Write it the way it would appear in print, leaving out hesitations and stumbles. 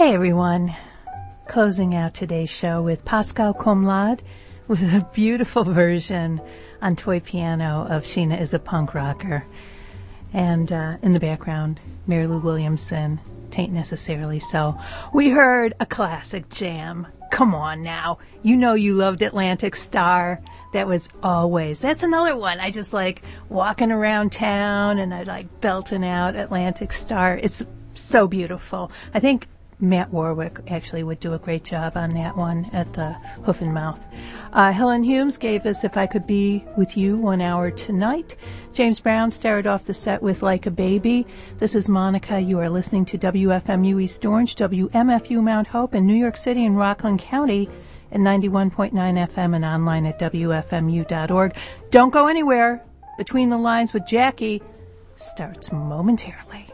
Hey everyone, closing out today's show with Pascal Comlade with a beautiful version on toy piano of Sheena is a Punk Rocker. And in the background, Mary Lou Williamson, Tain't Necessarily So. We heard a classic jam. Come on now. You know you loved Atlantic Star. That was always. That's another one. I just like walking around town and I like belting out Atlantic Star. It's so beautiful. I think Matt Warwick actually would do a great job on that one at the Hoof and Mouth. Helen Humes gave us If I Could Be With You 1 hour tonight. James Brown started off the set with Like a Baby. This is Monica. You are listening to WFMU East Orange, WMFU Mount Hope in New York City and Rockland County at 91.9 FM and online at WFMU.org. Don't go anywhere. Between the Lines with Jackie starts momentarily.